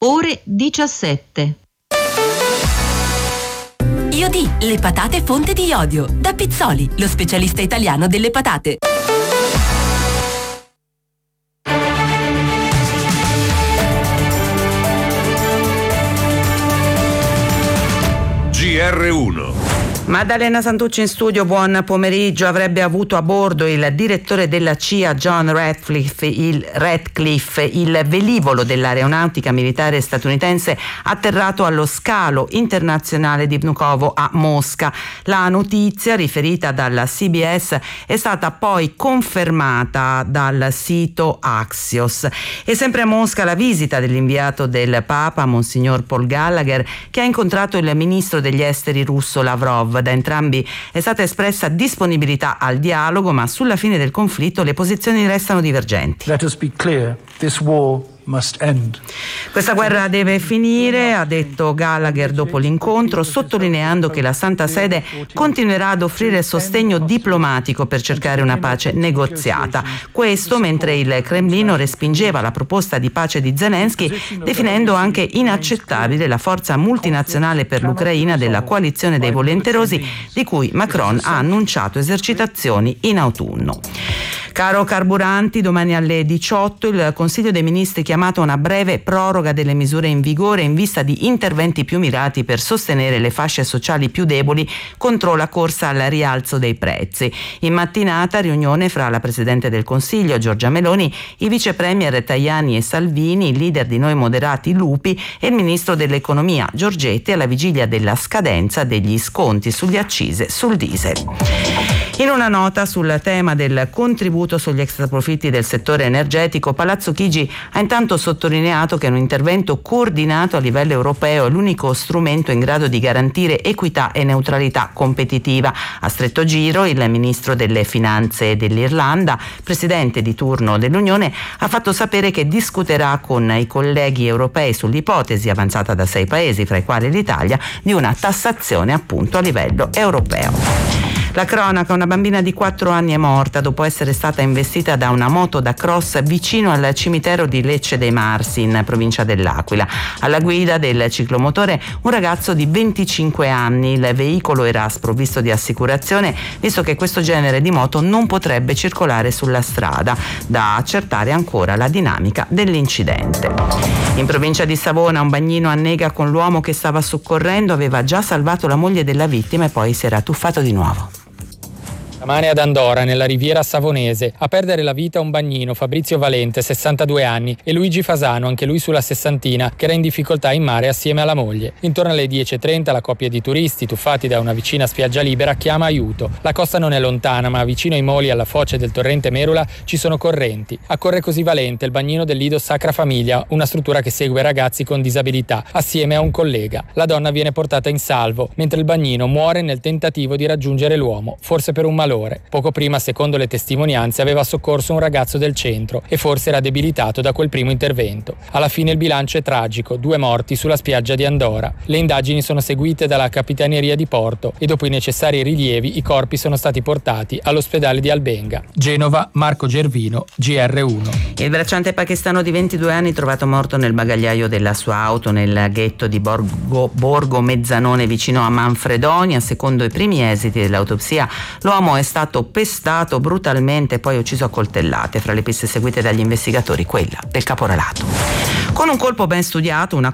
ore 17. Iodi, le patate fonte di iodio. Da Pizzoli, lo specialista italiano delle patate. GR1. Maddalena Santucci in studio, buon pomeriggio. Avrebbe avuto a bordo il direttore della CIA John Ratcliffe, il velivolo dell'aeronautica militare statunitense atterrato allo scalo internazionale di Vnukovo a Mosca. La notizia, riferita dalla CBS, è stata poi confermata dal sito Axios. E sempre a Mosca la visita dell'inviato del Papa, Monsignor Paul Gallagher, che ha incontrato il ministro degli esteri russo Lavrov. Da entrambi è stata espressa disponibilità al dialogo, ma sulla fine del conflitto le posizioni restano divergenti. Let us be clear, this war must end. Questa guerra deve finire, ha detto Gallagher dopo l'incontro, sottolineando che la Santa Sede continuerà ad offrire sostegno diplomatico per cercare una pace negoziata. Questo mentre il Cremlino respingeva la proposta di pace di Zelensky, definendo anche inaccettabile la forza multinazionale per l'Ucraina della coalizione dei volenterosi, di cui Macron ha annunciato esercitazioni in autunno. Caro carburanti, domani alle 18 il Consiglio dei Ministri chiamato a una breve proroga delle misure in vigore in vista di interventi più mirati per sostenere le fasce sociali più deboli contro la corsa al rialzo dei prezzi. In mattinata riunione fra la Presidente del Consiglio Giorgia Meloni, i vice premier Tajani e Salvini, il leader di Noi Moderati Lupi e il Ministro dell'Economia Giorgetti alla vigilia della scadenza degli sconti sugli accise sul diesel. In una nota sul tema del contributo sugli extraprofitti del settore energetico, Palazzo Chigi ha intanto sottolineato che un intervento coordinato a livello europeo è l'unico strumento in grado di garantire equità e neutralità competitiva. A stretto giro il ministro delle Finanze dell'Irlanda, presidente di turno dell'Unione, ha fatto sapere che discuterà con i colleghi europei sull'ipotesi avanzata da 6 paesi, fra i quali l'Italia, di una tassazione appunto a livello europeo. La cronaca: una bambina di 4 anni è morta dopo essere stata investita da una moto da cross vicino al cimitero di Lecce dei Marsi, in provincia dell'Aquila. Alla guida del ciclomotore un ragazzo di 25 anni. Il veicolo era sprovvisto di assicurazione, visto che questo genere di moto non potrebbe circolare sulla strada. Da accertare ancora la dinamica dell'incidente. In provincia di Savona un bagnino annega con l'uomo che stava soccorrendo, aveva già salvato la moglie della vittima e poi si era tuffato di nuovo. Stamane ad Andora, nella riviera savonese, a perdere la vita un bagnino, Fabrizio Valente, 62 anni, e Luigi Fasano, anche lui sulla sessantina, che era in difficoltà in mare assieme alla moglie. Intorno alle 10:30 la coppia di turisti, tuffati da una vicina spiaggia libera, chiama aiuto. La costa non è lontana, ma vicino ai moli alla foce del torrente Merula ci sono correnti. Accorre così Valente, il bagnino del Lido Sacra Famiglia, una struttura che segue ragazzi con disabilità, assieme a un collega. La donna viene portata in salvo, mentre il bagnino muore nel tentativo di raggiungere l'uomo, forse per un malore. Poco prima, secondo le testimonianze, aveva soccorso un ragazzo del centro e forse era debilitato da quel primo intervento. Alla fine il bilancio è tragico, 2 morti sulla spiaggia di Andora. Le indagini sono seguite dalla Capitaneria di Porto e dopo i necessari rilievi i corpi sono stati portati all'ospedale di Albenga. Genova, Marco Gervino, GR1. Il bracciante pakistano di 22 anni trovato morto nel bagagliaio della sua auto nel ghetto di Borgo Mezzanone vicino a Manfredonia. Secondo i primi esiti dell'autopsia, l'uomo è stato pestato brutalmente e poi ucciso a coltellate. Fra le piste seguite dagli investigatori, quella del caporalato. Con un colpo ben studiato, una